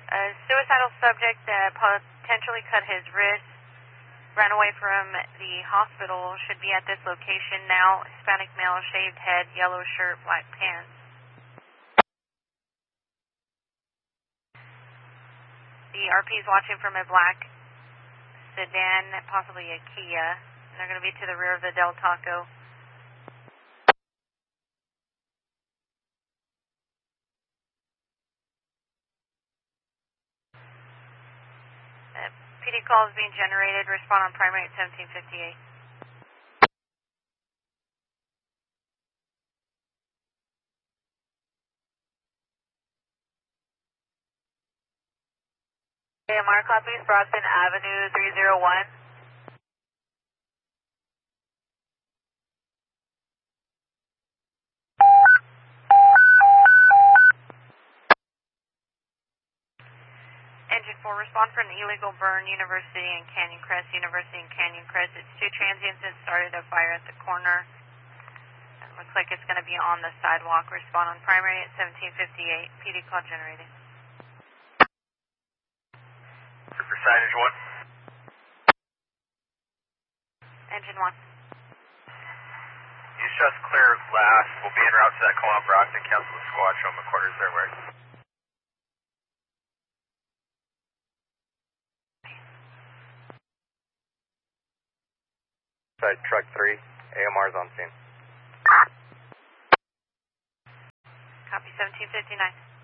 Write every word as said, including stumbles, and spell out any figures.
A suicidal subject that potentially cut his wrist, ran away from the hospital, should be at this location now. Hispanic male, shaved head, yellow shirt, black pants. The R P is watching from a black sedan, possibly a Kia. And they're going to be to the rear of the Del Taco. Uh, P D call is being generated. Respond on primary at seventeen fifty-eight. A M R copies, Brockton Avenue three oh one. Engine four, respond for an illegal burn, University and Canyon Crest, University and Canyon Crest. It's two transients that started a fire at the corner. It looks like it's going to be on the sidewalk. Respond on primary at seventeen fifty-eight. P D call generated. For signage one. Engine one. East just clear last. We'll be en route to that call on Brockton. Cancel the squad. Show them the quarters there, right? Side truck three. A M R's on scene. Copy seventeen fifty-nine.